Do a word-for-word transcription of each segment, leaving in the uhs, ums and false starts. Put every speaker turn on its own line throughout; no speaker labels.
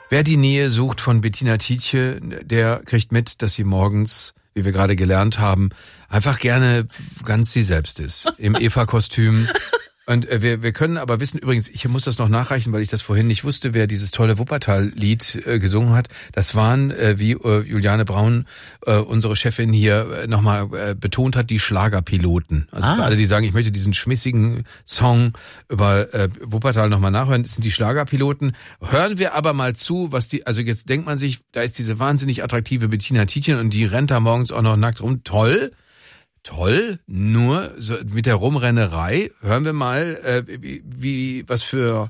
Wer die Nähe sucht von Bettina Tietje, der kriegt mit, dass sie morgens, wie wir gerade gelernt haben, einfach gerne ganz sie selbst ist. Im Eva-Kostüm. Und äh, wir, wir können aber wissen, übrigens, ich muss das noch nachreichen, weil ich das vorhin nicht wusste, wer dieses tolle Wuppertal-Lied äh, gesungen hat. Das waren, äh, wie äh, Juliane Braun, äh, unsere Chefin hier, äh, nochmal äh, betont hat, die Schlagerpiloten. Also ah. für alle, die sagen, ich möchte diesen schmissigen Song über äh, Wuppertal nochmal nachhören, das sind die Schlagerpiloten. Hören wir aber mal zu, was die, also jetzt denkt man sich, da ist diese wahnsinnig attraktive Bettina Tietjen und die rennt da morgens auch noch nackt rum. Toll. Toll, nur so mit der Rumrennerei hören wir mal, äh, wie, wie was für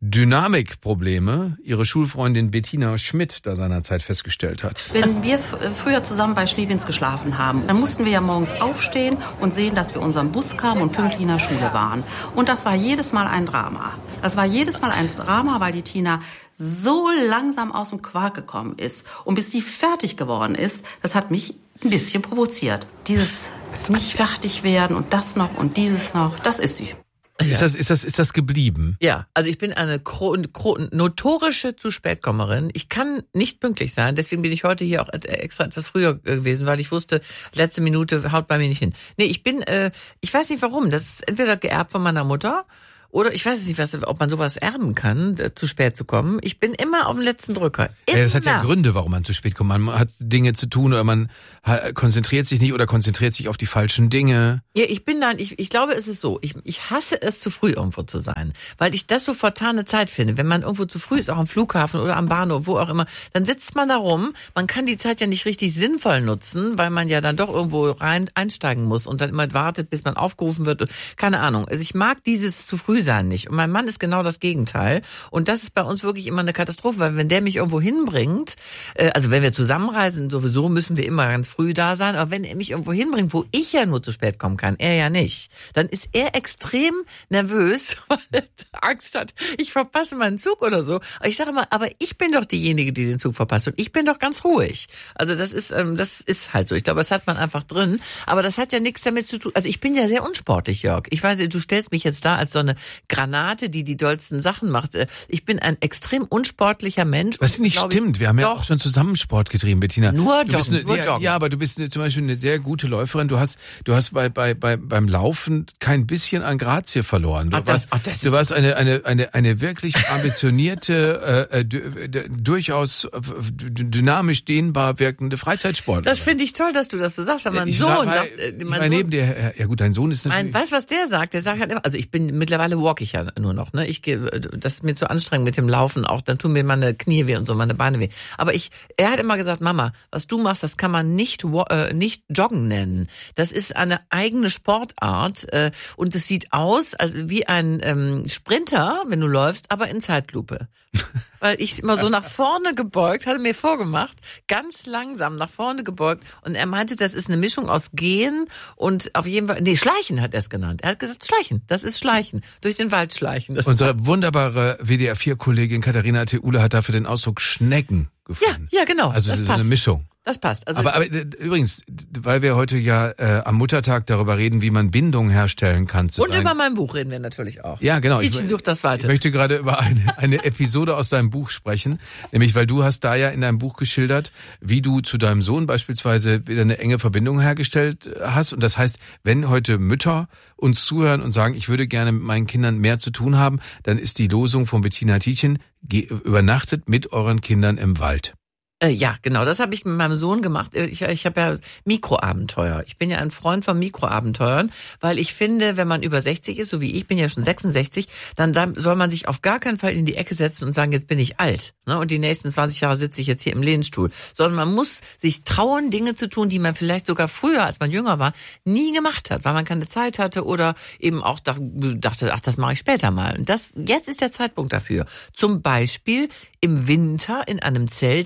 Dynamikprobleme ihre Schulfreundin Bettina Schmidt da seinerzeit festgestellt hat.
Wenn wir f- früher zusammen bei Schliewins geschlafen haben, dann mussten wir ja morgens aufstehen und sehen, dass wir unseren Bus kamen und pünktlich in der Schule waren. Und das war jedes Mal ein Drama. Das war jedes Mal ein Drama, weil die Tina so langsam aus dem Quark gekommen ist. Und bis die fertig geworden ist, das hat mich ein bisschen provoziert. Dieses nicht fertig werden und das noch und dieses noch, das ist sie.
Ja. Ist das, ist das, ist das geblieben?
Ja, also ich bin eine Kro- Kro- notorische Zu-Spät-Kommerin. Ich kann nicht pünktlich sein, deswegen bin ich heute hier auch extra etwas früher gewesen, weil ich wusste, letzte Minute haut bei mir nicht hin. Nee, ich bin, äh, ich weiß nicht warum, das ist entweder geerbt von meiner Mutter, oder ich weiß nicht, was, ob man sowas erben kann, zu spät zu kommen. Ich bin immer auf dem letzten Drücker. Immer.
Ja, das hat ja Gründe, warum man zu spät kommt. Man hat Dinge zu tun oder man konzentriert sich nicht oder konzentriert sich auf die falschen Dinge.
Ja, ich bin dann, ich, ich glaube, es ist so. Ich, ich hasse es, zu früh irgendwo zu sein, weil ich das so vertane Zeit finde. Wenn man irgendwo zu früh ist, auch am Flughafen oder am Bahnhof, wo auch immer, dann sitzt man da rum. Man kann die Zeit ja nicht richtig sinnvoll nutzen, weil man ja dann doch irgendwo rein einsteigen muss und dann immer wartet, bis man aufgerufen wird. Keine Ahnung. Also ich mag dieses zu früh sein nicht. Und mein Mann ist genau das Gegenteil. Und das ist bei uns wirklich immer eine Katastrophe, weil wenn der mich irgendwo hinbringt, äh, also wenn wir zusammenreisen, sowieso müssen wir immer ganz früh da sein, aber wenn er mich irgendwo hinbringt, wo ich ja nur zu spät kommen kann, er ja nicht, dann ist er extrem nervös, weil er Angst hat, ich verpasse meinen Zug oder so. Aber ich sage immer, aber ich bin doch diejenige, die den Zug verpasst und ich bin doch ganz ruhig. Also das ist, ähm, das ist halt so. Ich glaube, das hat man einfach drin. Aber das hat ja nichts damit zu tun. Also ich bin ja sehr unsportlich, Jörg. Ich weiß, du stellst mich jetzt da als so eine Granate, die die dollsten Sachen macht. Ich bin ein extrem unsportlicher Mensch.
Was nicht stimmt.
Ich,
wir haben ja
doch.
auch schon zusammen Sport getrieben, Bettina.
Nur
du bist
joggen,
eine,
nur
ja,
joggen.
Ja, aber du bist eine, zum Beispiel eine sehr gute Läuferin. Du hast, du hast bei, bei, bei, beim Laufen kein bisschen an Grazie verloren. Du
ach, das,
warst,
ach, das
du warst eine, eine, eine, eine wirklich ambitionierte, äh, d- d- durchaus dynamisch dehnbar wirkende Freizeitsportlerin.
Das finde ich toll, dass du das so sagst, weil mein
ich
Sohn
war,
sagt, äh,
ich
mein
war
Sohn,
neben dir, ja gut, dein Sohn ist natürlich...
Mein, weißt du, was der sagt? Der sagt halt immer, also ich bin, mittlerweile walk ich ja nur noch, ne? Ich gehe, das ist mir zu anstrengend mit dem Laufen auch, dann tun mir meine Knie weh und so, meine Beine weh. Aber ich, er hat immer gesagt, Mama, was du machst, das kann man nicht, äh, nicht joggen nennen. Das ist eine eigene Sportart, äh, und es sieht aus, also wie ein ähm, Sprinter, wenn du läufst, aber in Zeitlupe. Weil ich immer so nach vorne gebeugt, hatte mir vorgemacht, ganz langsam nach vorne gebeugt und er meinte, das ist eine Mischung aus Gehen und auf jeden Fall, nee, Schleichen hat er es genannt. Er hat gesagt, Schleichen, das ist Schleichen, durch den Wald schleichen. Das
Unsere wunderbare W D R vier Kollegin Katharina Theule hat dafür den Ausdruck Schnecken gefunden.
Ja, ja, genau.
Also
das
so
passt.
eine Mischung.
Das passt. Also
aber, aber übrigens, weil wir heute ja äh, am Muttertag darüber reden, wie man Bindung herstellen kann zu
und
sein.
über mein Buch reden wir natürlich auch.
Ja, genau.
Tietjen sucht das weiter.
Ich möchte gerade über eine, eine Episode aus deinem Buch sprechen, nämlich weil du hast da ja in deinem Buch geschildert, wie du zu deinem Sohn beispielsweise wieder eine enge Verbindung hergestellt hast. Und das heißt, wenn heute Mütter uns zuhören und sagen, ich würde gerne mit meinen Kindern mehr zu tun haben, dann ist die Losung von Bettina Tietjen, übernachtet mit euren Kindern im Wald.
Äh, ja, genau, das habe ich mit meinem Sohn gemacht. Ich, ich habe ja Mikroabenteuer. Ich bin ja ein Freund von Mikroabenteuern, weil ich finde, wenn man über sechzig ist, so wie ich bin ja schon sechsundsechzig, dann soll man sich auf gar keinen Fall in die Ecke setzen und sagen, jetzt bin ich alt, ne? Und die nächsten zwanzig Jahre sitze ich jetzt hier im Lehnstuhl. Sondern man muss sich trauen, Dinge zu tun, die man vielleicht sogar früher, als man jünger war, nie gemacht hat, weil man keine Zeit hatte oder eben auch dachte, ach, das mache ich später mal. Und das, jetzt ist der Zeitpunkt dafür. Zum Beispiel im Winter in einem Zelt mitten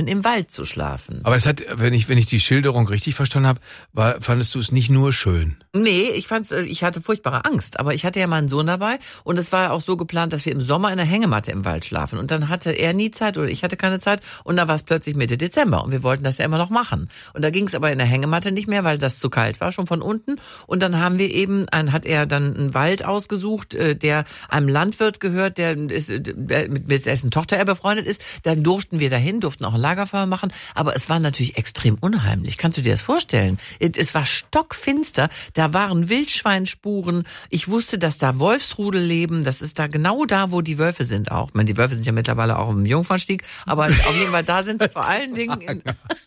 im Wald zu schlafen.
Aber es hat, wenn ich, wenn ich die Schilderung richtig verstanden habe, war, fandest du es nicht nur schön?
Nee, ich fand's, ich hatte furchtbare Angst, aber ich hatte ja meinen Sohn dabei und es war auch so geplant, dass wir im Sommer in der Hängematte im Wald schlafen und dann hatte er nie Zeit oder ich hatte keine Zeit und dann war es plötzlich Mitte Dezember und wir wollten das ja immer noch machen und da ging es aber in der Hängematte nicht mehr, weil das zu kalt war, schon von unten und dann haben wir eben, ein, hat er dann einen Wald ausgesucht, der einem Landwirt gehört, der ist, mit dessen Tochter er befreundet ist, dann durften wir dahin, durften auch ein Lagerfeuer machen, aber es war natürlich extrem unheimlich, kannst du dir das vorstellen? Es war stockfinster, da waren Wildschweinspuren. Ich wusste, dass da Wolfsrudel leben. Das ist da genau da, wo die Wölfe sind auch. Ich meine, die Wölfe sind ja mittlerweile auch im Jungfernstieg, aber auf jeden Fall da sind sie vor allen Dingen in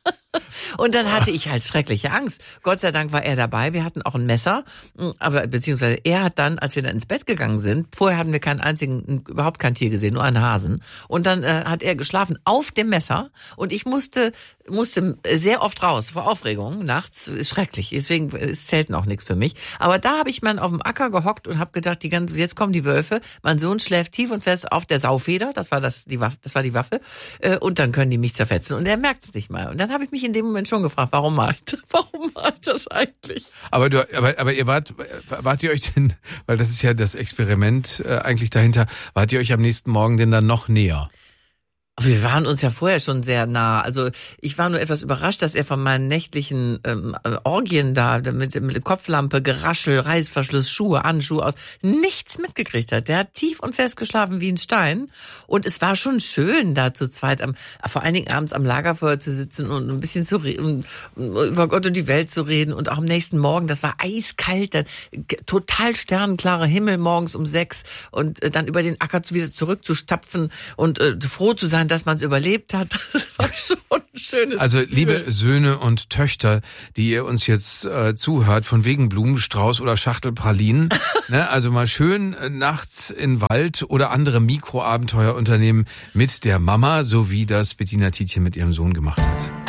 und dann hatte ich halt schreckliche Angst. Gott sei Dank war er dabei. Wir hatten auch ein Messer, aber beziehungsweise er hat dann, als wir dann ins Bett gegangen sind, vorher hatten wir keinen einzigen, überhaupt kein Tier gesehen, nur einen Hasen. Und dann äh, hat er geschlafen auf dem Messer und ich musste musste sehr oft raus vor Aufregung nachts. Ist schrecklich. Deswegen ist Zelten auch nichts für mich. Aber da habe ich mal auf dem Acker gehockt und habe gedacht, die ganze, jetzt kommen die Wölfe. Mein Sohn schläft tief und fest auf der Saufeder. Das war das die Waffe. Das war die Waffe. Und dann können die mich zerfetzen und er merkt es nicht mal. Und dann habe ich mich in dem Moment schon gefragt, warum mache ich das? Warum mache ich das eigentlich?
Aber du, aber, aber ihr wart, wart ihr euch denn, weil das ist ja das Experiment äh, eigentlich dahinter, wart ihr euch am nächsten Morgen denn dann noch näher?
Wir waren uns ja vorher schon sehr nah. Also ich war nur etwas überrascht, dass er von meinen nächtlichen ähm, Orgien da mit, mit Kopflampe, Geraschel, Reißverschluss, Schuhe, Handschuhe aus nichts mitgekriegt hat. Der hat tief und fest geschlafen wie ein Stein. Und es war schon schön, da zu zweit, am, vor allen Dingen abends am Lagerfeuer zu sitzen und ein bisschen zu reden, über Gott und die Welt zu reden. Und auch am nächsten Morgen, das war eiskalt, dann total sternenklarer Himmel morgens um sechs und äh, dann über den Acker wieder zurückzustapfen und äh, froh zu sein, dass man es überlebt hat. Das war schon ein schönes
Also
Gefühl.
Liebe Söhne und Töchter, die ihr uns jetzt äh, zuhört, von wegen Blumenstrauß oder Schachtel Pralinen, ne, also mal schön äh, nachts in Wald oder andere Mikroabenteuer unternehmen mit der Mama, so wie das Bettina Tietjen mit ihrem Sohn gemacht hat.